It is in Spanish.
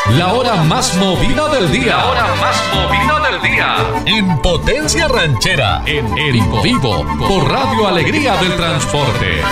La hora más movida del día. La hora más movida del día. En Potencia Ranchera. En vivo. Por Radio Alegría del Transporte.